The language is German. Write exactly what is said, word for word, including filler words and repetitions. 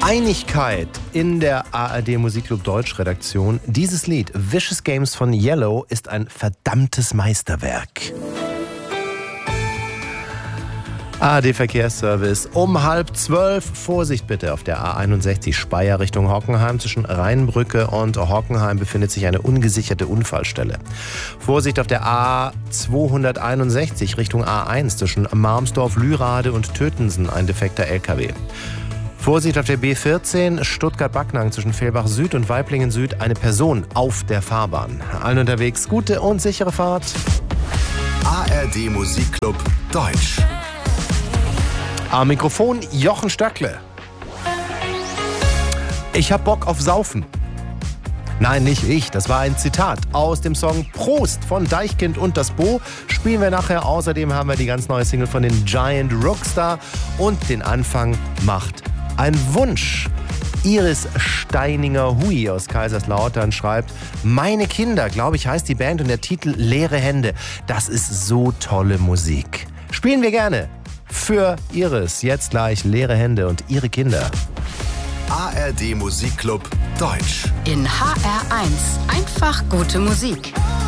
Einigkeit in der A R D Musikclub Deutsch Redaktion. Dieses Lied, Vicious Games von Yellow, ist ein verdammtes Meisterwerk. A R D Verkehrsservice um halb zwölf. Vorsicht bitte auf der A einundsechzig Speyer Richtung Hockenheim. Zwischen Rheinbrücke und Hockenheim befindet sich eine ungesicherte Unfallstelle. Vorsicht auf der A zweihunderteinundsechzig Richtung A eins zwischen Marmsdorf, Lührade und Tötensen. Ein defekter L K W. Vorsicht auf der B vierzehn Stuttgart-Backnang zwischen Fehlbach Süd und Weiblingen Süd. Eine Person auf der Fahrbahn. Allen unterwegs gute und sichere Fahrt. A R D Musikclub Deutsch. Am Mikrofon Jochen Stöckle. Ich hab Bock auf Saufen. Nein, nicht ich. Das war ein Zitat aus dem Song Prost von Deichkind und das Bo. Spielen wir nachher. Außerdem haben wir die ganz neue Single von den Giant Rockstar. Und den Anfang macht ein Wunsch. Iris Steininger-Hui aus Kaiserslautern schreibt: Meine Kinder, glaube ich, heißt die Band und der Titel Leere Hände. Das ist so tolle Musik. Spielen wir gerne. Für Iris jetzt gleich Leere Hände und ihre Kinder. A R D Musikclub Deutsch. In H R eins. Einfach gute Musik.